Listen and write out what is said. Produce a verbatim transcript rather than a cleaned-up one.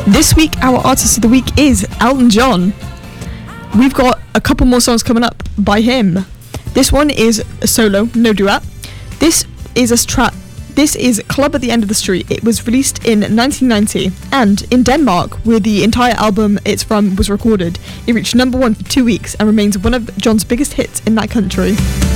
This week, our artist of the week is Elton John. We've got a couple more songs coming up by him. This one is a solo, no duet. This is a track. This is Club at the End of the Street. It was released in nineteen ninety, and in Denmark, where the entire album it's from was recorded, it reached number one for two weeks and remains one of John's biggest hits in that country.